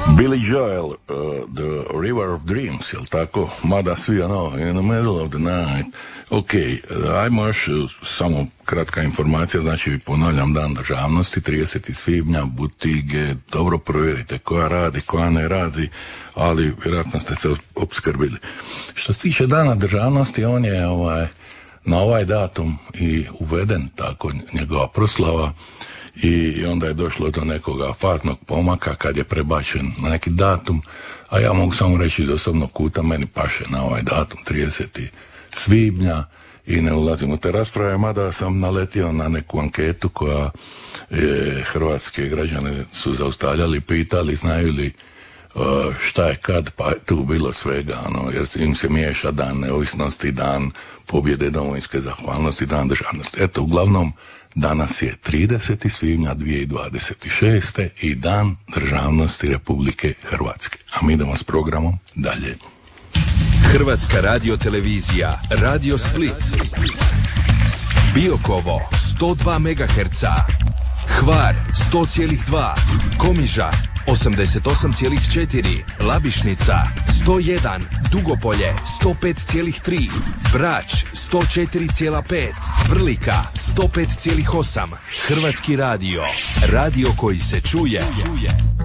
Billy Joel, The River of Dreams, jel tako? Mada svi ono, in the middle of the night. Ok, ajmo još samo kratka informacija, znači ponavljam Dan državnosti, 30. svibnja, butige, dobro provjerite koja radi, koja ne radi, ali vjerojatno ste se opskrbili. Što se tiče Dana državnosti, on je na ovaj datum i uveden, tako njegova proslava, i onda je došlo do nekoga faznog pomaka kad je prebačen na neki datum, a ja mogu samo reći iz osobnog kuta, meni paše na ovaj datum 30. svibnja i ne ulazim u te rasprave, mada sam naletio na neku anketu koja hrvatske građane su zaustavljali, pitali znaju li šta je kad, pa je tu bilo svega, jer im se miješa Dan neovisnosti, Dan pobjede domovinske zahvalnosti, Dan državnosti. Eto, uglavnom, danas je 30. svibnja 2026. i Dan državnosti Republike Hrvatske. A mi idemo s programom dalje. Hrvatska radiotelevizija, Radio Split, Biokovo 102 MHz, Hvar 100,2, Komiža 88,4, Labišnica 101, Dugopolje 105,3, Brač 104,5, Vrlika 105,8. Hrvatski radio, radio koji se čuje.